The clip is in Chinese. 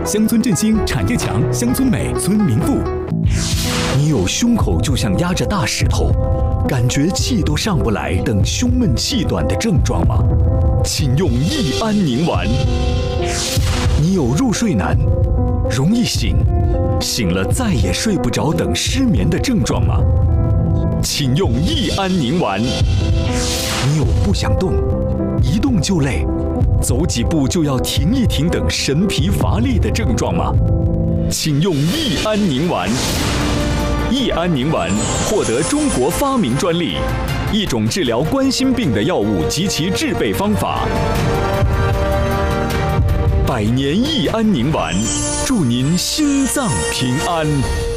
乡村振兴，产业强，乡村美，村民富。 你有胸口就像压着大石头，感觉气都上不来等胸闷气短的症状吗？请用益安宁丸。你有入睡难、容易醒、醒了再也睡不着等失眠的症状吗？请用益安宁丸。你有不想动、一动就累、走几步就要停一停等神疲乏力的症状吗？请用益安宁丸。益安宁丸获得中国发明专利，一种治疗冠心病的药物及其制备方法。百年益安宁丸，祝您心脏平安。